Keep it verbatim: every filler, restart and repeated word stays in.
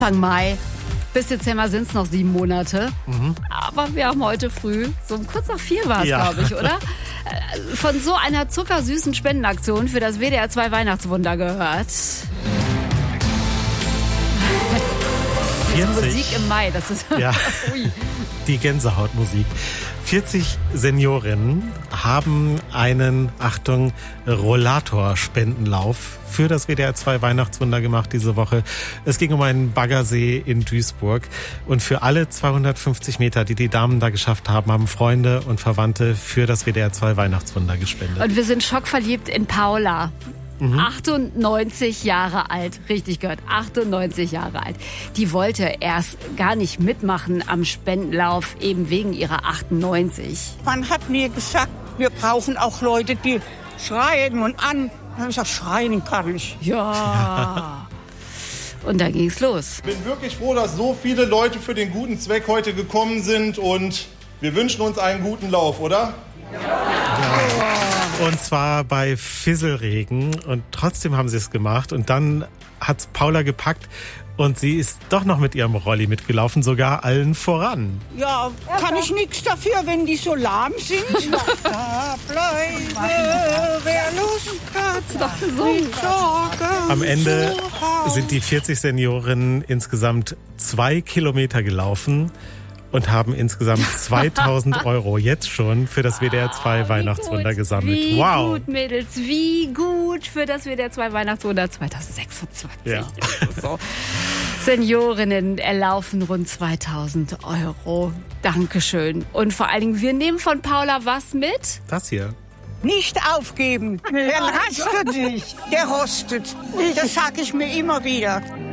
Anfang Mai. Bis Dezember sind es noch sieben Monate. Mhm. Aber wir haben heute früh, so um kurz nach vier war es, ja. glaube ich, oder? Von so einer zuckersüßen Spendenaktion für das W D R zwei Weihnachtswunder gehört. vierzig Musik im Mai, das ist ja, die Gänsehautmusik. vierzig Seniorinnen haben einen, Achtung, Rollator-Spendenlauf für das W D R zwei Weihnachtswunder gemacht diese Woche. Es ging um einen Baggersee in Duisburg. Und für alle zweihundertfünfzig Meter, die die Damen da geschafft haben, haben Freunde und Verwandte für das W D R zwei Weihnachtswunder gespendet. Und wir sind schockverliebt in Paula. Mhm. achtundneunzig Jahre alt, richtig gehört, achtundneunzig Jahre alt. Die wollte erst gar nicht mitmachen am Spendenlauf, eben wegen ihrer achtundneunzig. Man hat mir gesagt, wir brauchen auch Leute, die schreien und an. Dann habe ich gesagt, schreien kann ich. Ja. Und da ging's los. Ich bin wirklich froh, dass so viele Leute für den guten Zweck heute gekommen sind und wir wünschen uns einen guten Lauf, oder? Ja. Ja. Und zwar bei Fisselregen. Und trotzdem haben sie es gemacht. Und dann hat's Paula gepackt. Und sie ist doch noch mit ihrem Rolli mitgelaufen, sogar allen voran. Ja, kann ich nichts dafür, wenn die so lahm sind. Da bleibe, wer Lust hat, nicht Sorge. Am Ende sind die vierzig Seniorinnen insgesamt zwei Kilometer gelaufen und haben insgesamt zweitausend Euro jetzt schon für das W D R zwei Weihnachtswunder gesammelt. Wie wow. gut, Mädels, wie gut für das W D R zwei Weihnachtswunder zweitausendsechsundzwanzig. Ja. So. Seniorinnen erlaufen rund zweitausend Euro. Dankeschön. Und vor allen Dingen, wir nehmen von Paula was mit? Das hier. Nicht aufgeben, der rastet nicht, der rostet. Das sage ich mir immer wieder.